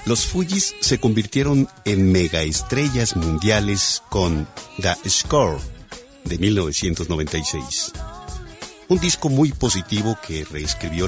Los Fugees se convirtieron en megaestrellas mundiales con The Score de 1996. Un disco muy positivo que reescribió